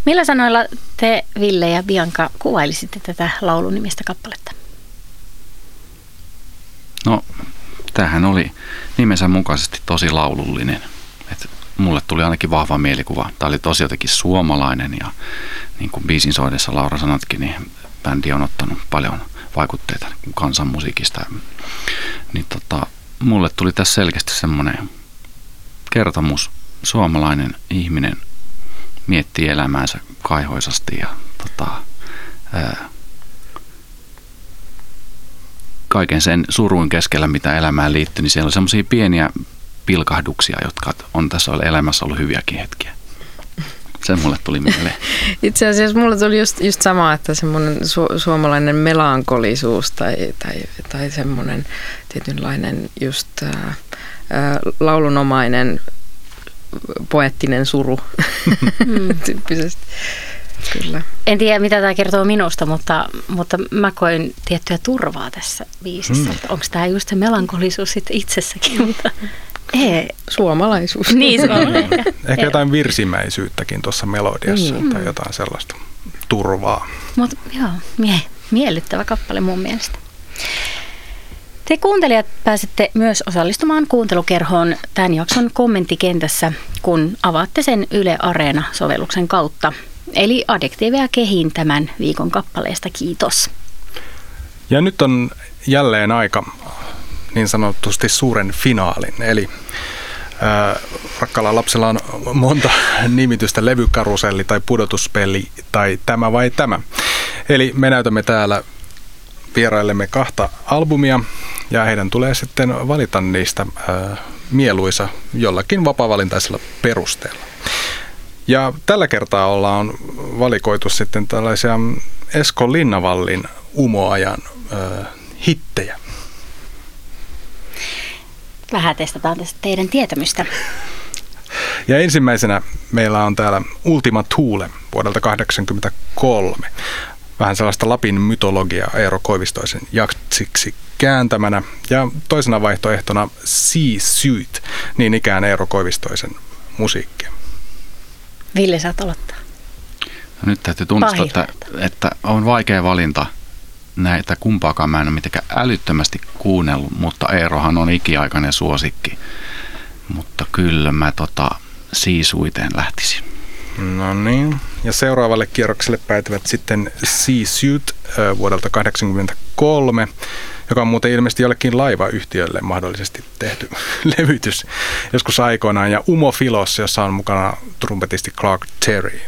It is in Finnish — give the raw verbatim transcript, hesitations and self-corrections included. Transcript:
Millä sanoilla te, Ville ja Bianca, kuvailisitte tätä laulunimistä kappaletta? No, tämähän oli nimensä mukaisesti tosi laulullinen. Et mulle tuli ainakin vahva mielikuva. Tämä oli tosi jotenkin suomalainen ja niin kuin biisin soidessa Laura sanotkin, niin bändi on ottanut paljon vaikutteita kansanmusiikista. Niin tota, mulle tuli tässä selkeästi semmoinen kertomus. Suomalainen ihminen miettii elämäänsä kaihoisasti ja tota, ää, kaiken sen suruin keskellä, mitä elämään liittyy, niin siellä on semmoisia pieniä pilkahduksia, jotka on tässä elämässä ollut hyviäkin hetkiä. Se mulle tuli mieleen. Itse asiassa mulle tuli just, just sama, että semmoinen su- suomalainen melankolisuus tai, tai, tai semmoinen tietynlainen just ää, ää, laulunomainen poettinen suru tyyppisesti. Kyllä. En tiedä, mitä tämä kertoo minusta, mutta, mutta mä koin tiettyä turvaa tässä biisissä. Mm. Onko tämä just se melankolisuus sitten itsessäkin? Mutta ei. Suomalaisuus. Niin, se on ehkä. Ehkä jotain virsimäisyyttäkin tuossa melodiassa mm. tai jotain sellaista turvaa. Mutta joo, mie- miellyttävä kappale mun mielestä. Te kuuntelijat pääsette myös osallistumaan kuuntelukerhoon tämän jakson kommenttikentässä, kun avaatte sen Yle Areena-sovelluksen kautta. Eli Adjektiiveja kehiin tämän viikon kappaleesta. Kiitos. Ja nyt on jälleen aika niin sanotusti suuren finaalin. Eli ää, rakkaalla lapsella on monta nimitystä, levykaruselli tai pudotuspeli tai tämä vai tämä. Eli me näytämme täällä vieraillemme kahta albumia ja heidän tulee sitten valita niistä ää, mieluisa jollakin vapaa-valintaisella perusteella. Ja tällä kertaa ollaan valikoitu sitten tällaisia Esko Linnavallin umoajan ää, hittejä. Vähän testataan tästä teidän tietämystä. Ja ensimmäisenä meillä on täällä Ultima Thule vuodelta kahdeksankymmentäkolme. Vähän sellaista Lapin mytologiaa Eero Koivistoisen jaksiksi kääntämänä. Ja toisena vaihtoehtona Sea Suit, niin ikään Eero Koivistoisen musiikkia. Ville, saat aloittaa. No nyt täytyy tunnistaa, että, että on vaikea valinta näitä kumpaakaan. Mä en ole mitenkään älyttömästi kuunnellut, mutta Eerohan on ikiaikainen suosikki. Mutta kyllä mä tota Sea Suiteen lähtisin. No niin. Ja seuraavalle kierrokselle päätyvät sitten Sea Suit vuodelta kahdeksankymmentäkolme, joka on muuten ilmeisesti jollekin laivayhtiölle mahdollisesti tehty levytys joskus aikoinaan. Ja Umo Filos, jossa on mukana trumpetisti Clark Terry.